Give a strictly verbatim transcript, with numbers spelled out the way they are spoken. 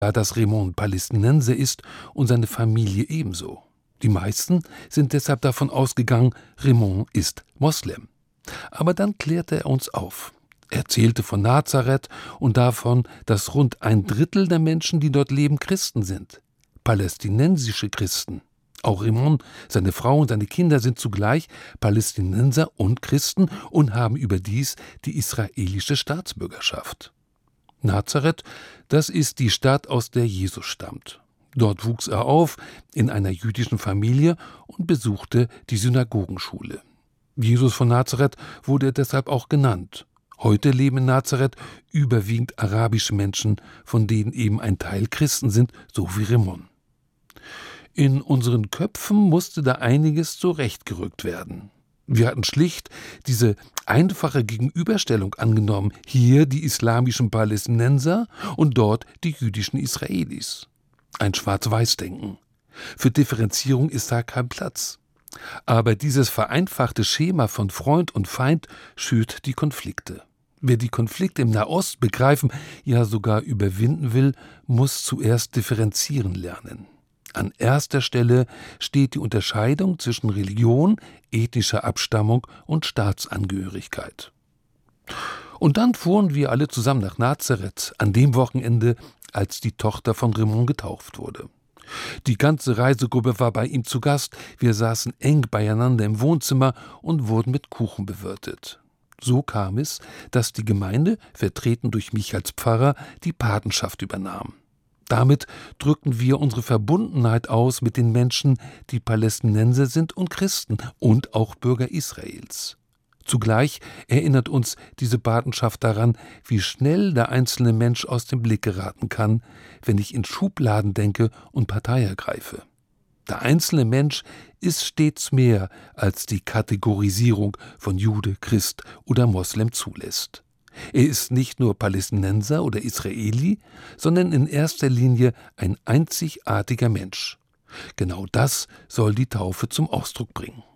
Da dass Raymond Palästinenser ist und seine Familie ebenso. Die meisten sind deshalb davon ausgegangen, Raymond ist Moslem. Aber dann klärte er uns auf. Er erzählte von Nazareth und davon, dass rund ein Drittel der Menschen, die dort leben, Christen sind. Palästinensische Christen. Auch Raymond, seine Frau und seine Kinder sind zugleich Palästinenser und Christen und haben überdies die israelische Staatsbürgerschaft. Nazareth, das ist die Stadt, aus der Jesus stammt. Dort wuchs er auf, in einer jüdischen Familie und besuchte die Synagogenschule. Jesus von Nazareth wurde er deshalb auch genannt. Heute leben in Nazareth überwiegend arabische Menschen, von denen eben ein Teil Christen sind, so wie Raymond. In unseren Köpfen musste da einiges zurechtgerückt werden. Wir hatten schlicht diese einfache Gegenüberstellung angenommen, hier die islamischen Palästinenser und dort die jüdischen Israelis. Ein Schwarz-Weiß-Denken. Für Differenzierung ist da kein Platz. Aber dieses vereinfachte Schema von Freund und Feind schürt die Konflikte. Wer die Konflikte im Nahost begreifen, ja sogar überwinden will, muss zuerst differenzieren lernen. An erster Stelle steht die Unterscheidung zwischen Religion, ethnischer Abstammung und Staatsangehörigkeit. Und dann fuhren wir alle zusammen nach Nazareth, an dem Wochenende, als die Tochter von Raymond getauft wurde. Die ganze Reisegruppe war bei ihm zu Gast, wir saßen eng beieinander im Wohnzimmer und wurden mit Kuchen bewirtet. So kam es, dass die Gemeinde, vertreten durch mich als Pfarrer, die Patenschaft übernahm. Damit drückten wir unsere Verbundenheit aus mit den Menschen, die Palästinenser sind und Christen und auch Bürger Israels. Zugleich erinnert uns diese Patenschaft daran, wie schnell der einzelne Mensch aus dem Blick geraten kann, wenn ich in Schubladen denke und Partei ergreife. Der einzelne Mensch ist stets mehr, als die Kategorisierung von Jude, Christ oder Moslem zulässt. Er ist nicht nur Palästinenser oder Israeli, sondern in erster Linie ein einzigartiger Mensch. Genau das soll die Taufe zum Ausdruck bringen.